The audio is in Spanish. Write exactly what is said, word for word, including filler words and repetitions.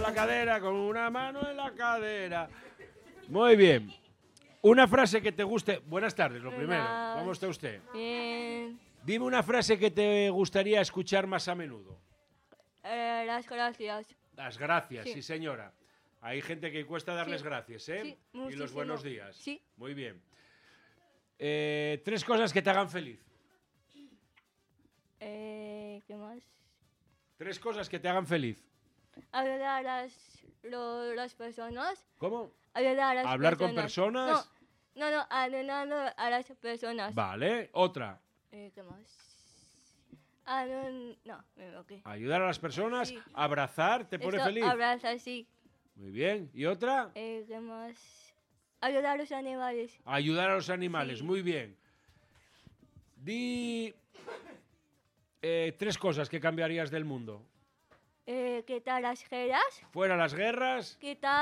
la cadera, con una mano en la cadera. Muy bien. Una frase que te guste. Buenas tardes, lo primero. Buenas. ¿Cómo está usted? Bien. Dime una frase que te gustaría escuchar más a menudo. Eh, las gracias. Las gracias, sí, Sí. señora. Hay gente que cuesta darles Sí. gracias, ¿eh? Sí, y los muchísimo. buenos días. Sí. Muy bien. Eh, tres cosas que te hagan feliz. Eh, ¿Qué más? Tres cosas que te hagan feliz. Ayudar a las, lo- las personas. ¿Cómo? Ayudar a las ¿Hablar con personas. personas? No, no, no, ayudando a las personas. Vale. Otra. Eh, ¿Qué más? Ah, no, no, me equivoqué. Ayudar a las personas. Sí. Abrazar, ¿te pone Esto, feliz? Abrazar, sí. Muy bien. ¿Y otra? Eh, ¿Qué más? Ayudar a los animales. Ayudar a los animales. Sí. Muy bien. Di eh, tres cosas que cambiarías del mundo. Eh, ¿Qué tal las guerras? Fuera las guerras. ¿Qué tal?